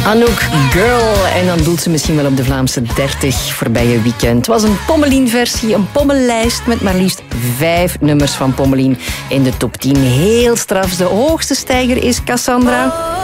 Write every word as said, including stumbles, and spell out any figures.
Anouk, Girl. En dan doelt ze misschien wel op de Vlaamse dertig voorbije weekend. Het was een Pommelien-versie, een pommellijst met maar liefst vijf nummers van Pommelien in de top tien. Heel straf. De hoogste stijger is Cassandra.